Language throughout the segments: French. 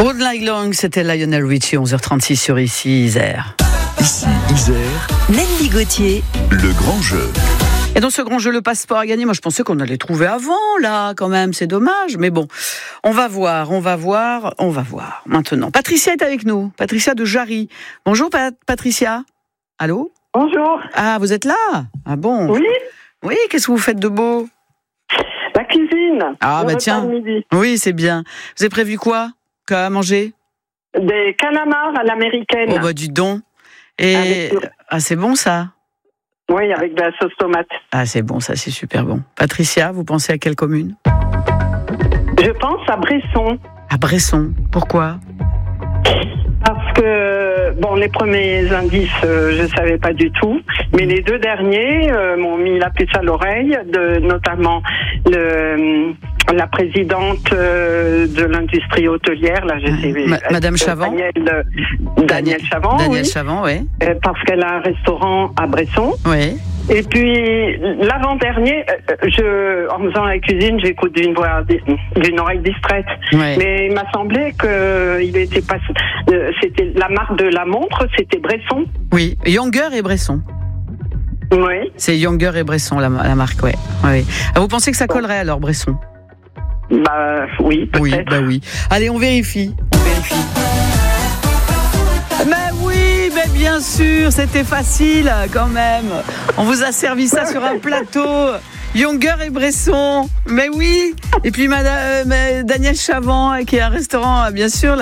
All Night Long, c'était Lionel Richie, 11h36 sur Ici Isère. Ici Isère, Nelly Gauthier, le grand jeu. Et dans ce grand jeu, le passeport à gagner, moi je pensais qu'on allait trouver avant, là, quand même, c'est dommage. Mais bon, on va voir maintenant. Patricia est avec nous, Patricia de Jarry. Bonjour Patricia. Allô ? Bonjour. Ah, vous êtes là ? Ah bon ? Oui, Oui, qu'est-ce que vous faites de beau ? la cuisine. Ah Le bah repas tiens, de midi. oui c'est bien. Vous avez prévu quoi à manger ? Des calamars à l'américaine. Oh bah dites donc. Et ah c'est bon ça ? Oui, avec de la sauce tomate. Ah c'est bon ça, c'est super bon. Patricia, vous pensez à quelle commune ? Je pense à Bresson. À Bresson. Pourquoi ? Parce que, bon, les premiers indices, je ne savais pas du tout. Mais les deux derniers m'ont mis la puce à l'oreille, notamment la présidente de l'industrie hôtelière, là, je sais, Madame Chavant. Daniel Chavant. Daniel oui. Chavant, oui. Parce qu'elle a un restaurant à Bresson. Oui. Et puis, l'avant-dernier, en faisant la cuisine, j'écoute d'une oreille distraite. Ouais. Mais il m'a semblé que il était pas, c'était la marque de la montre, c'était Bresson. Oui, Younger et Bresson. Oui. C'est Younger et Bresson, la marque, ouais. Oui. Ah, vous pensez que ça collerait alors, Bresson ? Bah, oui, peut-être. Oui, bah oui. Allez, on vérifie. Mais oui, mais bien sûr, c'était facile quand même. On vous a servi ça sur un plateau. Younger et Bresson, mais oui. Et puis Daniel Chavant, qui a un restaurant, bien sûr,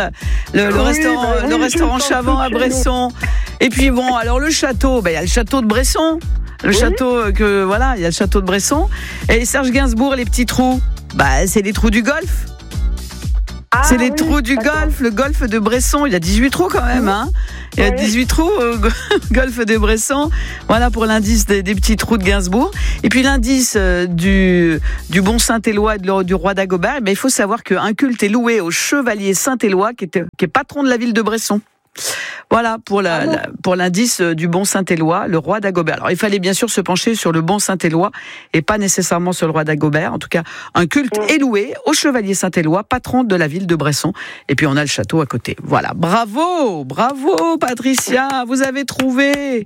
le restaurant Chavant à Bresson. Et puis bon, alors le château, il y a le château de Bresson. Il y a le château de Bresson. Et Serge Gainsbourg, les petits trous, c'est les trous du golf. C'est les trous du golf, le golfe de Bresson. Il y a 18 trous quand même, hein. Il y a 18 trous au golfe de Bresson. Voilà pour l'indice des petits trous de Gainsbourg. Et puis l'indice du bon Saint-Éloi et du roi d'Agobert. Il faut savoir qu'un culte est loué au chevalier Saint-Éloi qui est patron de la ville de Bresson. Voilà pour l'indice du bon Saint-Éloi, le roi d'Agobert. Alors il fallait bien sûr se pencher sur le bon Saint-Éloi et pas nécessairement sur le roi d'Agobert. En tout cas, un culte est loué au chevalier Saint-Éloi, patron de la ville de Bresson. Et puis on a le château à côté. Voilà, bravo Patricia, vous avez trouvé.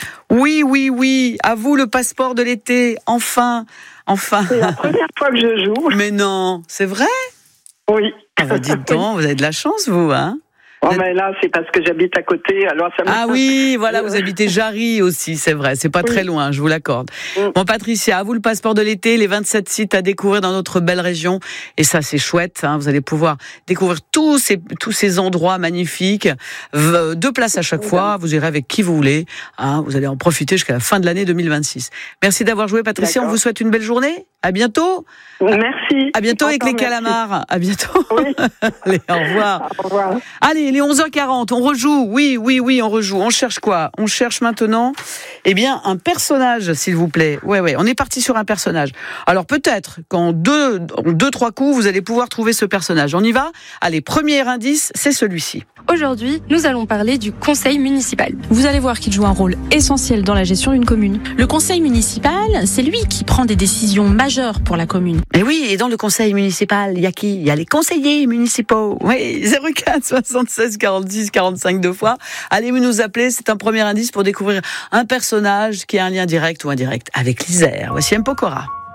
Oui, à vous le passeport de l'été, enfin. C'est la première fois que je joue. Mais non, c'est vrai ? Oui. Dites donc, vous avez de la chance vous, hein ? Oh, mais là, c'est parce que j'habite à côté, alors ça Ah oui, voilà, vous habitez Jarry aussi, c'est vrai, c'est pas très loin, je vous l'accorde. Bon, Patricia, à vous le passeport de l'été, les 27 sites à découvrir dans notre belle région, et ça c'est chouette, hein, vous allez pouvoir découvrir tous ces endroits magnifiques, 2 places à chaque fois, vous irez avec qui vous voulez, hein, vous allez en profiter jusqu'à la fin de l'année 2026. Merci d'avoir joué Patricia, D'accord. On vous souhaite une belle journée, à bientôt. Merci. À bientôt avec les calamars, à bientôt. Oui. Allez, au revoir. Au revoir. Allez, il est 11h40, on rejoue. Oui, on rejoue. On cherche quoi ? On cherche maintenant, un personnage, s'il vous plaît. Ouais, on est parti sur un personnage. Alors peut-être qu'en 2-3 coups, vous allez pouvoir trouver ce personnage. On y va ? Allez, premier indice, c'est celui-ci. Aujourd'hui, nous allons parler du conseil municipal. Vous allez voir qu'il joue un rôle essentiel dans la gestion d'une commune. Le conseil municipal, c'est lui qui prend des décisions majeures pour la commune. Et oui, et dans le conseil municipal, il y a qui ? Il y a les conseillers municipaux. Oui, 04 76 46 45 2 fois. Allez vous nous appeler, c'est un premier indice pour découvrir un personnage qui a un lien direct ou indirect avec l'Isère. Voici M. Pokora.